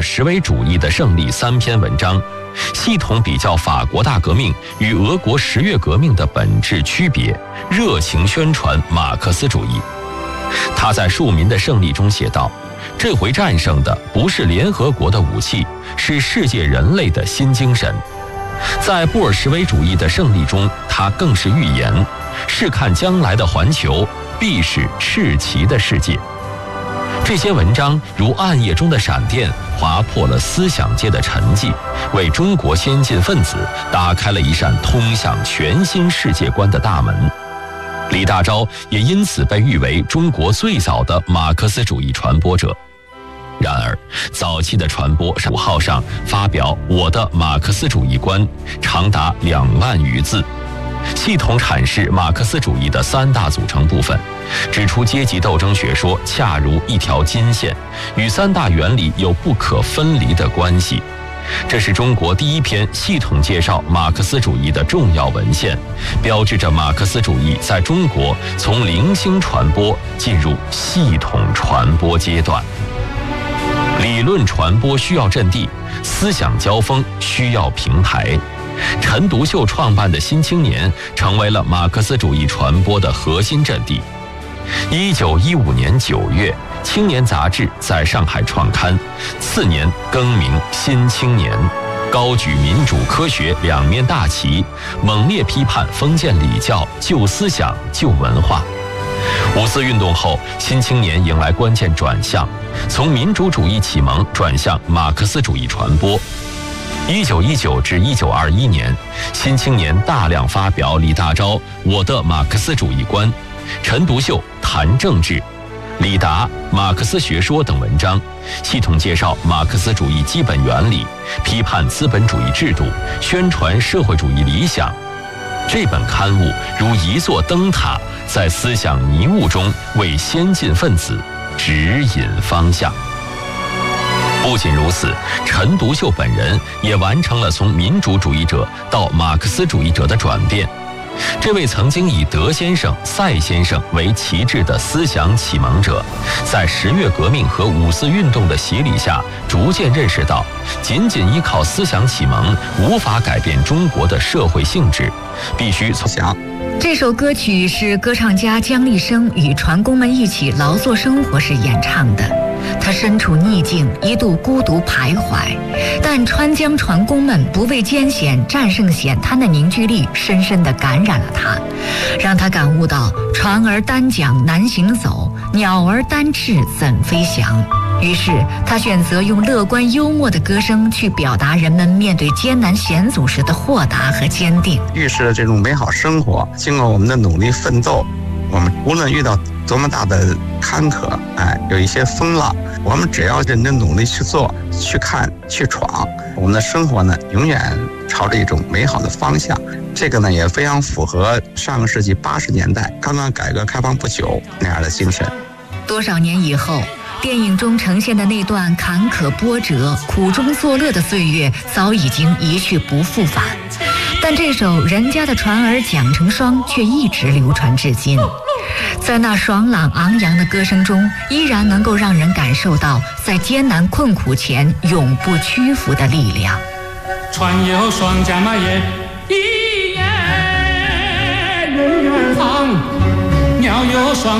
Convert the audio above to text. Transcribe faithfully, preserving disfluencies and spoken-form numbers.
尔什维主义的胜利三篇文章，系统比较法国大革命与俄国十月革命的本质区别，热情宣传马克思主义。他在《庶民的胜利》中写道，这回战胜的不是联合国的武器，是世界人类的新精神。在布尔什维主义的胜利中，他更是预言，试看将来的环球必是赤旗的世界。这些文章如暗夜中的闪电，划破了思想界的沉寂，为中国先进分子打开了一扇通向全新世界观的大门。李大钊也因此被誉为中国最早的马克思主义传播者。然而，早期的传播五号上发表我的马克思主义观，长达两万余字，系统阐释马克思主义的三大组成部分，指出阶级斗争学说恰如一条金线，与三大原理有不可分离的关系。这是中国第一篇系统介绍马克思主义的重要文献，标志着马克思主义在中国从零星传播进入系统传播阶段。理论传播需要阵地，思想交锋需要平台。陈独秀创办的《新青年》成为了马克思主义传播的核心阵地。一九一五年九月，《青年》杂志在上海创刊，次年更名《新青年》，高举民主科学两面大旗，猛烈批判封建礼教、旧思想、旧文化。五四运动后，《新青年》迎来关键转向，从民主主义启蒙转向马克思主义传播。一九一九至一九二一年，《新青年》大量发表李大钊《我的马克思主义观》、陈独秀《谈政治》、李达《马克思学说》等文章，系统介绍马克思主义基本原理，批判资本主义制度，宣传社会主义理想。这本刊物如一座灯塔，在思想迷雾中为先进分子指引方向。不仅如此，陈独秀本人也完成了从民主主义者到马克思主义者的转变。这位曾经以德先生、赛先生为旗帜的思想启蒙者，在十月革命和五四运动的洗礼下，逐渐认识到，仅仅依靠思想启蒙无法改变中国的社会性质，必须从想。 这首歌曲是歌唱家姜立生与船工们一起劳作生活时演唱的。他身处逆境，一度孤独徘徊，但川江船工们不畏艰险、战胜险滩的凝聚力，深深地感染了他，让他感悟到船儿单桨难行走，鸟儿单翅怎飞翔。于是他选择用乐观幽默的歌声去表达人们面对艰难险阻时的豁达和坚定。 预示了这种美好生活，经过我们的努力奋斗，我们无论遇到多么大的坎坷，哎，有一些风浪，我们只要认真努力去做、去看、去闯，我们的生活呢，永远朝着一种美好的方向。这个呢，也非常符合上个世纪八十年代刚刚改革开放不久那样的精神。 多少年以后，电影中呈现的那段坎坷波折、苦中作乐的岁月，早已经一去不复返。但这首《人家的船儿桨成双》却一直流传至今。在那爽朗昂扬的歌声中，依然能够让人感受到在艰难困苦前永不屈服的力量。 船有双桨嘛也一言，人远航；鸟有双